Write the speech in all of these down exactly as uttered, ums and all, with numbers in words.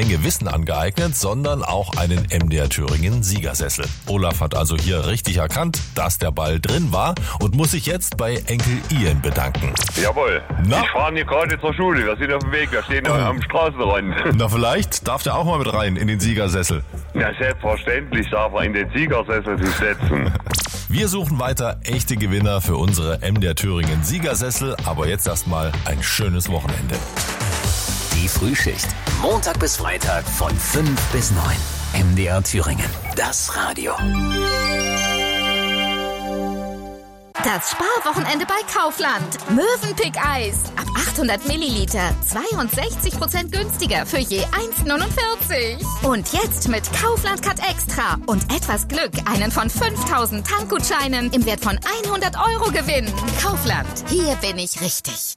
Menge Wissen angeeignet, sondern auch einen M D R Thüringen Siegersessel. Olaf hat also hier richtig erkannt, dass der Ball drin war und muss sich jetzt bei Enkel Ian bedanken. Jawohl. Na? Ich fahre hier gerade zur Schule. Wir sind auf dem Weg. Wir stehen oh. am Straßenrand. Na, vielleicht darf der auch mal mit rein in den Siegersessel. Ja, selbstverständlich darf er in den Siegersessel sich setzen. Wir suchen weiter echte Gewinner für unsere M D R Thüringen Siegersessel, aber jetzt erstmal ein schönes Wochenende. Die Frühschicht. Montag bis Freitag von fünf bis neun. M D R Thüringen. Das Radio. Das Sparwochenende bei Kaufland. Mövenpick-Eis. Ab achthundert Milliliter. zweiundsechzig Prozent günstiger für je eins neunundvierzig. Und jetzt mit Kaufland Cut Extra und etwas Glück einen von fünftausend Tankgutscheinen im Wert von hundert Euro gewinnen. Kaufland. Hier bin ich richtig.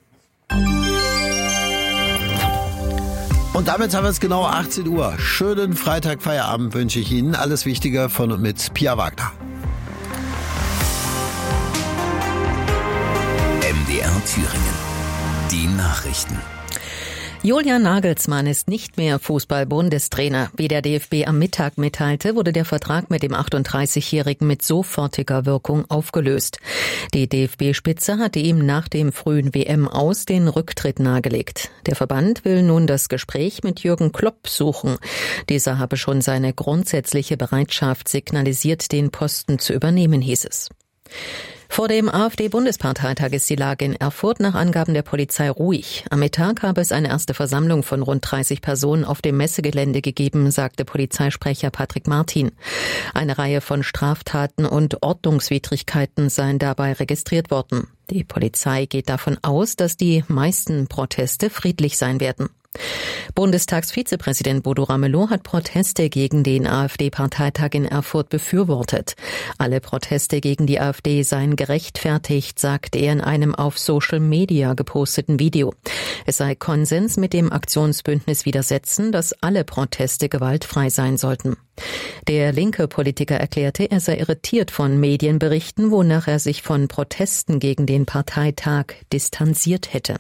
Und damit haben wir es genau achtzehn Uhr. Schönen Freitag-Feierabend wünsche ich Ihnen. Alles Wichtige von und mit Pia Wagner. M D R Thüringen. Die Nachrichten. Julian Nagelsmann ist nicht mehr Fußball-Bundestrainer. Wie der D F B am Mittag mitteilte, wurde der Vertrag mit dem achtunddreißigjährigen mit sofortiger Wirkung aufgelöst. Die D F B-Spitze hatte ihm nach dem frühen W M-Aus den Rücktritt nahegelegt. Der Verband will nun das Gespräch mit Jürgen Klopp suchen. Dieser habe schon seine grundsätzliche Bereitschaft signalisiert, den Posten zu übernehmen, hieß es. Vor dem AfD-Bundesparteitag ist die Lage in Erfurt nach Angaben der Polizei ruhig. Am Mittag habe es eine erste Versammlung von rund dreißig Personen auf dem Messegelände gegeben, sagte Polizeisprecher Patrick Martin. Eine Reihe von Straftaten und Ordnungswidrigkeiten seien dabei registriert worden. Die Polizei geht davon aus, dass die meisten Proteste friedlich sein werden. Bundestagsvizepräsident Bodo Ramelow hat Proteste gegen den AfD-Parteitag in Erfurt befürwortet. Alle Proteste gegen die AfD seien gerechtfertigt, sagte er in einem auf Social Media geposteten Video. Es sei Konsens mit dem Aktionsbündnis Widersetzen, dass alle Proteste gewaltfrei sein sollten. Der linke Politiker erklärte, er sei irritiert von Medienberichten, wonach er sich von Protesten gegen den Parteitag distanziert hätte.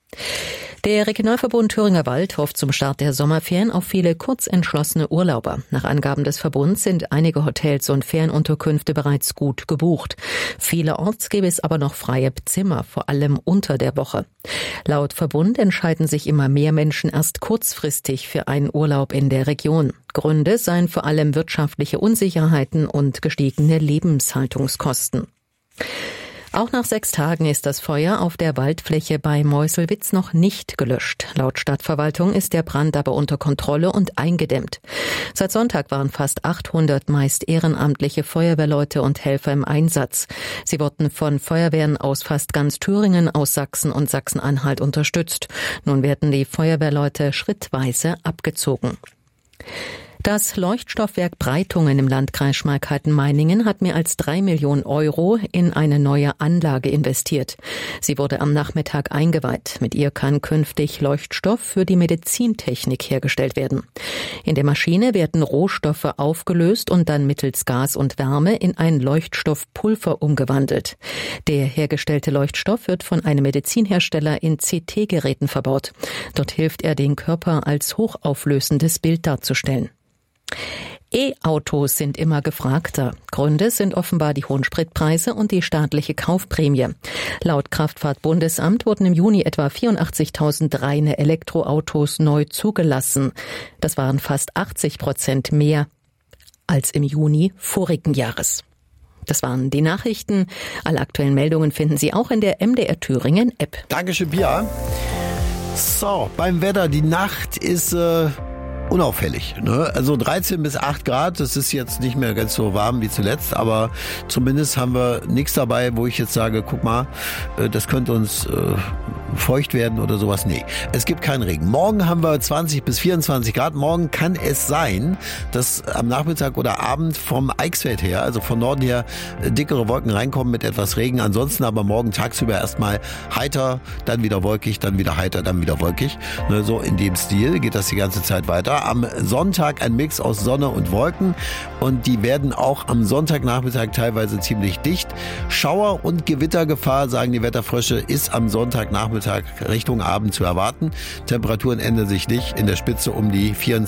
Der Regionalverbund Thüringer Wald hofft zum Start der Sommerferien auf viele kurzentschlossene Urlauber. Nach Angaben des Verbunds sind einige Hotels und Ferienunterkünfte bereits gut gebucht. Vielerorts gäbe es aber noch freie Zimmer, vor allem unter der Woche. Laut Verbund entscheiden sich immer mehr Menschen erst kurzfristig für einen Urlaub in der Region. Gründe seien vor allem wirtschaftliche Unsicherheiten und gestiegene Lebenshaltungskosten. Auch nach sechs Tagen ist das Feuer auf der Waldfläche bei Meuselwitz noch nicht gelöscht. Laut Stadtverwaltung ist der Brand aber unter Kontrolle und eingedämmt. Seit Sonntag waren fast achthundert meist ehrenamtliche Feuerwehrleute und Helfer im Einsatz. Sie wurden von Feuerwehren aus fast ganz Thüringen, aus Sachsen und Sachsen-Anhalt unterstützt. Nun werden die Feuerwehrleute schrittweise abgezogen. Das Leuchtstoffwerk Breitungen im Landkreis Schmalkalden-Meiningen hat mehr als drei Millionen Euro in eine neue Anlage investiert. Sie wurde am Nachmittag eingeweiht. Mit ihr kann künftig Leuchtstoff für die Medizintechnik hergestellt werden. In der Maschine werden Rohstoffe aufgelöst und dann mittels Gas und Wärme in ein Leuchtstoffpulver umgewandelt. Der hergestellte Leuchtstoff wird von einem Medizinhersteller in C T-Geräten verbaut. Dort hilft er, den Körper als hochauflösendes Bild darzustellen. E-Autos sind immer gefragter. Gründe sind offenbar die hohen Spritpreise und die staatliche Kaufprämie. Laut Kraftfahrtbundesamt wurden im Juni etwa vierundachtzigtausend reine Elektroautos neu zugelassen. Das waren fast achtzig Prozent mehr als im Juni vorigen Jahres. Das waren die Nachrichten. Alle aktuellen Meldungen finden Sie auch in der M D R Thüringen App. Dankeschön, Pia. So, beim Wetter, die Nacht ist äh unauffällig, ne? Also dreizehn bis acht Grad, das ist jetzt nicht mehr ganz so warm wie zuletzt, aber zumindest haben wir nichts dabei, wo ich jetzt sage, guck mal, das könnte uns äh, feucht werden oder sowas. Nee, es gibt keinen Regen. Morgen haben wir zwanzig bis vierundzwanzig Grad. Morgen kann es sein, dass am Nachmittag oder Abend vom Eichsfeld her, also von Norden her, dickere Wolken reinkommen mit etwas Regen. Ansonsten aber morgen tagsüber erstmal heiter, dann wieder wolkig, dann wieder heiter, dann wieder wolkig. Ne, so in dem Stil geht das die ganze Zeit weiter. Am Sonntag ein Mix aus Sonne und Wolken und die werden auch am Sonntagnachmittag teilweise ziemlich dicht. Schauer- und Gewittergefahr, sagen die Wetterfrösche, ist am Sonntagnachmittag Richtung Abend zu erwarten. Temperaturen ändern sich nicht, in der Spitze um die vierundzwanzig